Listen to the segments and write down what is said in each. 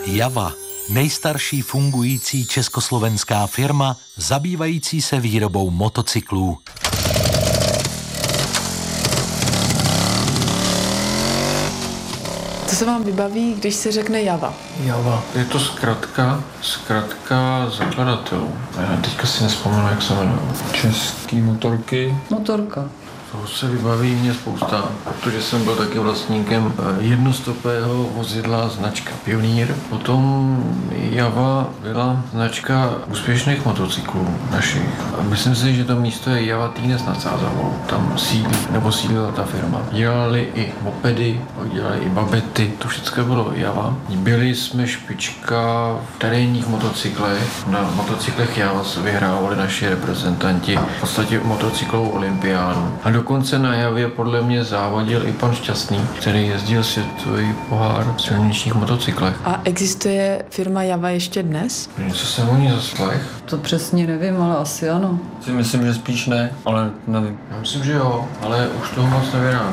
Java, nejstarší fungující československá firma, zabývající se výrobou motocyklů. Co se vám vybaví, když se řekne Java? Java. Je to zkratka zakladatelů. Já teďka si nevzpomenu, jak se jmenuje. Český motorky. Motorka. To se vybaví mě spousta, protože jsem byl taky vlastníkem jednostopého vozidla značka Pionýr. Potom Java byla značka úspěšných motocyklů našich. A myslím si, že to místo je Java Týnes nad Sázavou. Tam sídlila ta firma. Dělali i mopedy, dělali i babety, to všechno bylo Java. Byli jsme špička v terénních motocyklech. Na motocyklech Java se vyhrávali naši reprezentanti v podstatě motocyklovou olympiádu. A dokonce na Javě podle mě závodil i pan Šťastný, který jezdil světový pohár v silničních motocyklech. A existuje firma Java ještě dnes? Co jsem o ní zaslech? To přesně nevím, ale asi ano. Si myslím, že spíš ne, ale nevím. Já myslím, že jo, ale už toho moc nevědám.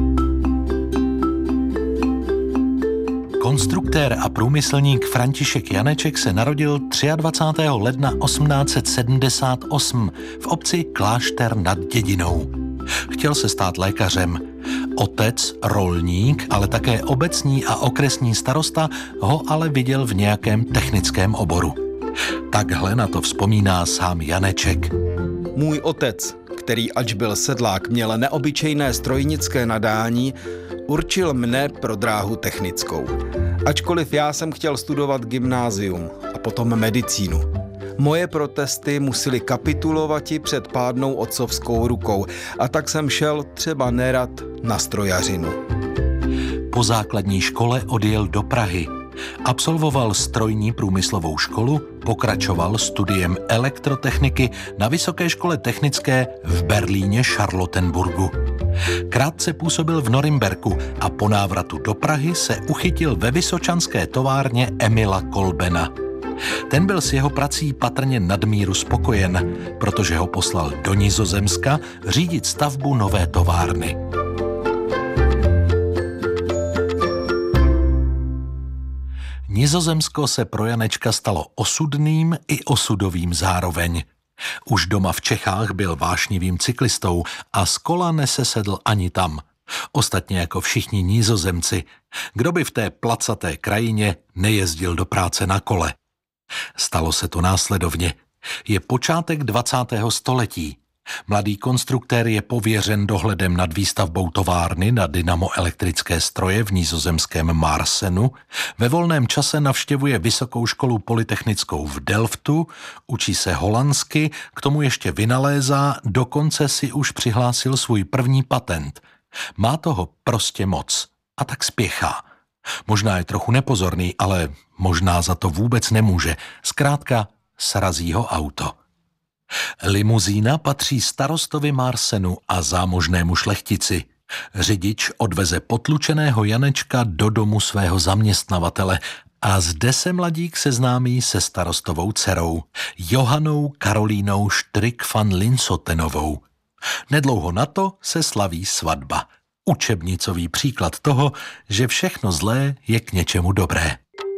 Konstruktér a průmyslník František Janeček se narodil 23. ledna 1878 v obci Klášter nad Dědinou. Chtěl se stát lékařem. Otec, rolník, ale také obecní a okresní starosta ho ale viděl v nějakém technickém oboru. Takhle na to vzpomíná sám Janeček. Můj otec, který ač byl sedlák, měl neobyčejné strojnické nadání, určil mne pro dráhu technickou. Ačkoliv já jsem chtěl studovat gymnázium a potom medicínu. Moje protesty musely kapitulovati před pádnou otcovskou rukou a tak jsem šel třeba nerad na strojařinu. Po základní škole odjel do Prahy. Absolvoval strojní průmyslovou školu, pokračoval studiem elektrotechniky na Vysoké škole technické v Berlíně Charlottenburgu. Krátce působil v Norimberku a po návratu do Prahy se uchytil ve vysočanské továrně Emila Kolbena. Ten byl s jeho prací patrně nadmíru spokojen, protože ho poslal do Nizozemska řídit stavbu nové továrny. Nizozemsko se pro Janečka stalo osudným i osudovým zároveň. Už doma v Čechách byl vášnivým cyklistou a z kola nesesedl ani tam. Ostatně jako všichni Nizozemci. Kdo by v té placaté krajině nejezdil do práce na kole? Stalo se to následovně. Je počátek 20. století. Mladý konstruktér je pověřen dohledem nad výstavbou továrny na dynamoelektrické stroje v nizozemském Marsenu. Ve volném čase navštěvuje vysokou školu polytechnickou v Delftu, učí se holandsky, k tomu ještě vynalézá, dokonce si už přihlásil svůj první patent. Má toho prostě moc a tak spěchá. Možná je trochu nepozorný, ale možná za to vůbec nemůže. Zkrátka srazí ho auto. Limuzína patří starostovi Marsenu a zámožnému šlechtici. Řidič odveze potlučeného Janečka do domu svého zaměstnavatele a zde se mladík seznámí se starostovou dcerou, Johanou Karolínou Štrik van Linsotenovou. Nedlouho na to se slaví svatba. Učebnicový příklad toho, že všechno zlé je k něčemu dobré.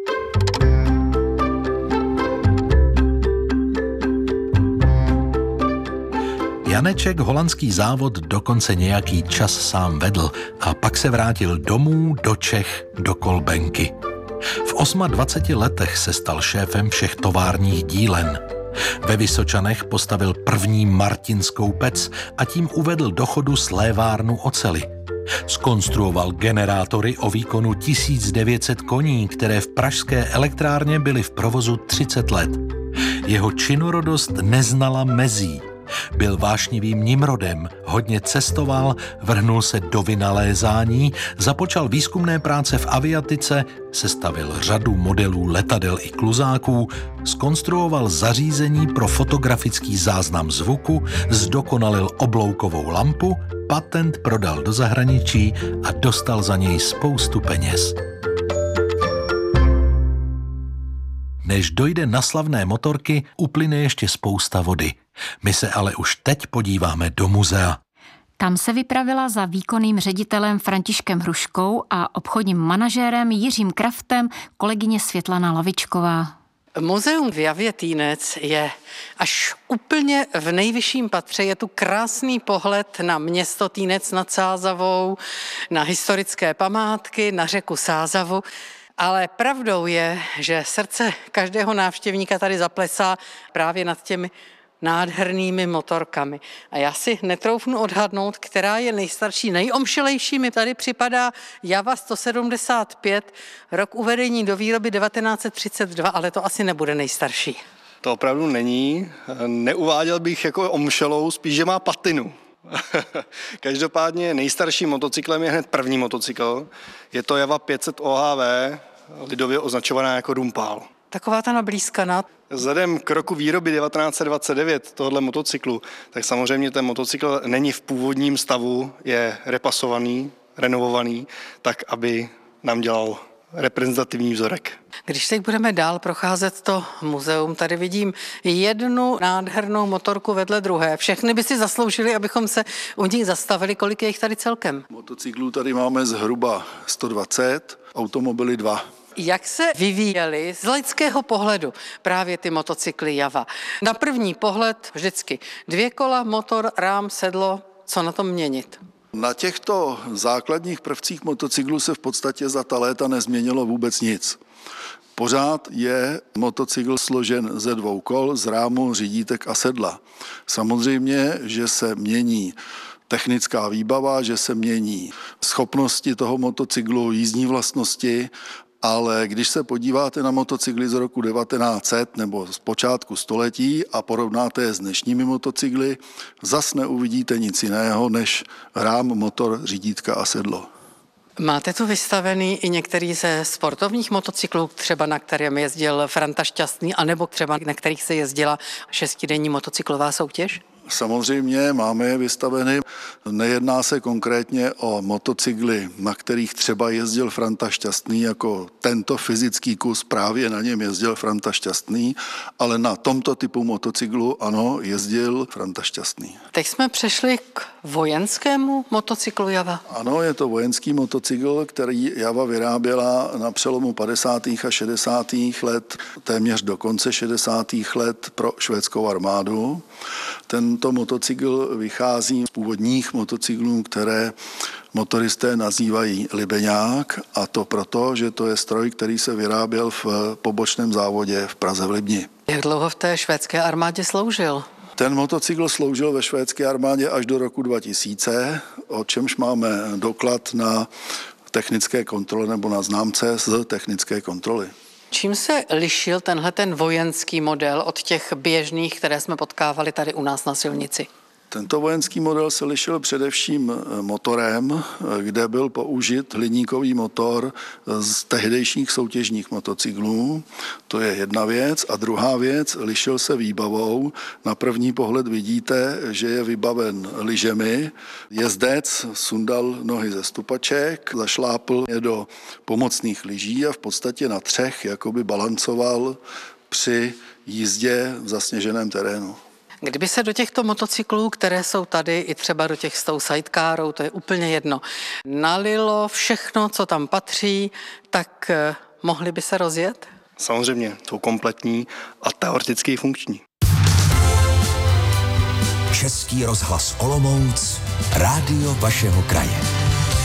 Janeček holandský závod dokonce nějaký čas sám vedl a pak se vrátil domů do Čech, do Kolbenky. V 28 letech se stal šéfem všech továrních dílen. Ve Vysočanech postavil první martinskou pec a tím uvedl do chodu slévárnu oceli. Zkonstruoval generátory o výkonu 1900 koní, které v pražské elektrárně byly v provozu 30 let. Jeho činorodost neznala mezí. Byl vášnivým nimrodem, hodně cestoval, vrhnul se do vynalézání, započal výzkumné práce v aviatice, sestavil řadu modelů letadel i kluzáků, zkonstruoval zařízení pro fotografický záznam zvuku, zdokonalil obloukovou lampu, patent prodal do zahraničí a dostal za něj spoustu peněz. Než dojde na slavné motorky, uplyne ještě spousta vody. My se ale už teď podíváme do muzea. Tam se vypravila za výkonným ředitelem Františkem Hruškou a obchodním manažérem Jiřím Kraftem kolegyně Světlana Lavičková. Muzeum v Javě Týnec je až úplně v nejvyšším patře. Je tu krásný pohled na město Týnec nad Sázavou, na historické památky, na řeku Sázavu. Ale pravdou je, že srdce každého návštěvníka tady zaplesá právě nad těmi nádhernými motorkami. A já si netroufnu odhadnout, která je nejstarší, nejomšelejší. Mi tady připadá Java 175, rok uvedení do výroby 1932, ale to asi nebude nejstarší. To opravdu není. Neuváděl bych jako omšelou, spíš, že má patinu. Každopádně nejstarším motocyklem je hned první motocykl. Je to Java 500 OHV, lidově označovaná jako Rumpál. Taková ta nablízkaná. Vzhledem k roku výroby 1929 tohoto motocyklu, tak samozřejmě ten motocykl není v původním stavu, je repasovaný, renovovaný, tak aby nám dělal reprezentativní vzorek. Když teď budeme dál procházet to muzeum, tady vidím jednu nádhernou motorku vedle druhé. Všechny by si zasloužili, abychom se u nich zastavili. Kolik je jich tady celkem? Motocyklů tady máme zhruba 120, automobily 2. Jak se vyvíjely z lidského pohledu právě ty motocykly Java? Na první pohled vždycky 2 kola, motor, rám, sedlo, co na tom měnit? Na těchto základních prvcích motocyklu se v podstatě za ta léta nezměnilo vůbec nic. Pořád je motocykl složen ze 2 kol, z rámu, řídítek a sedla. Samozřejmě, že se mění technická výbava, že se mění schopnosti toho motocyklu, jízdní vlastnosti, ale když se podíváte na motocykly z roku 1900 nebo z počátku století a porovnáte je s dnešními motocykly, zas neuvidíte nic jiného než rám, motor, řídítka a sedlo. Máte tu vystavený i některý ze sportovních motocyklů, třeba na kterém jezdil Franta Šťastný, anebo třeba na kterých se jezdila 6denní motocyklová soutěž? Samozřejmě máme je vystaveny. Nejedná se konkrétně o motocykly, na kterých třeba jezdil Franta Šťastný, jako tento fyzický kus, právě na něm jezdil Franta Šťastný, ale na tomto typu motocyklu, ano, jezdil Franta Šťastný. Teď jsme přešli k vojenskému motocyklu Java. Ano, je to vojenský motocykl, který Java vyráběla na přelomu 50. a 60. let, téměř do konce 60. let pro švédskou armádu. Tento motocykl vychází z původních motocyklů, které motoristé nazývají Libeňák, a to proto, že to je stroj, který se vyráběl v pobočném závodě v Praze v Libni. Jak dlouho v té švédské armádě sloužil? Ten motocykl sloužil ve švédské armádě až do roku 2000, o čemž máme doklad na technické kontrole nebo na známce z technické kontroly. Čím se lišil ten vojenský model od těch běžných, které jsme potkávali tady u nás na silnici? Tento vojenský model se lišil především motorem, kde byl použit hliníkový motor z tehdejších soutěžních motocyklů. To je jedna věc. A druhá věc, lišil se výbavou. Na první pohled vidíte, že je vybaven lyžemi. Jezdec sundal nohy ze stupaček, zašlápl je do pomocných lyží a v podstatě na 3 jakoby balancoval při jízdě v zasněženém terénu. Kdyby se do těchto motocyklů, které jsou tady, i třeba do těch s tou sidecarou, to je úplně jedno, nalilo všechno, co tam patří, tak mohli by se rozjet? Samozřejmě, jsou kompletní a teoreticky funkční. Český rozhlas Olomouc, rádio vašeho kraje.